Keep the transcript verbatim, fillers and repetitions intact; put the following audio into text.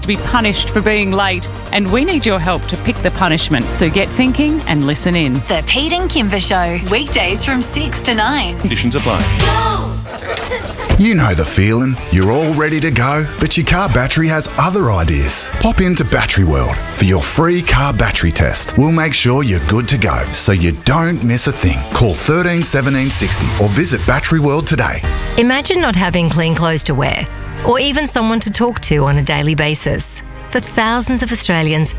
to be punished for being late, and we need your help to pick the punishment. So get thinking and listen in. The Pete and Kimber Show, weekdays from six to nine. Conditions apply. You know the feeling. You're all ready to go, but your car battery has other ideas. Pop into Battery World for your free car battery test. We'll make sure you're good to go so you don't miss a thing. Call one three one seven six zero or visit Battery World today. Imagine not having clean clothes to wear or even someone to talk to on a daily basis. For thousands of Australians,